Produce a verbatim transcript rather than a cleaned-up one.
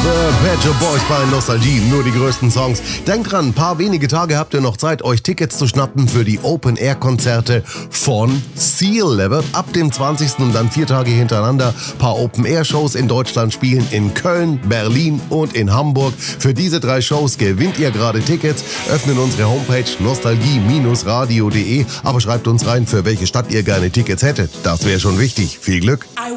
Pet Shop Boys bei Nostalgie, nur die größten Songs. Denkt dran, ein paar wenige Tage habt ihr noch Zeit, euch Tickets zu schnappen für die Open-Air-Konzerte von Seal. Er wird ab dem zwanzigsten und dann vier Tage hintereinander paar Open-Air-Shows in Deutschland spielen, in Köln, Berlin und in Hamburg. Für diese drei Shows gewinnt ihr gerade Tickets, öffnen unsere Homepage nostalgie radio punkt de, aber schreibt uns rein, für welche Stadt ihr gerne Tickets hättet. Das wäre schon wichtig. Viel Glück!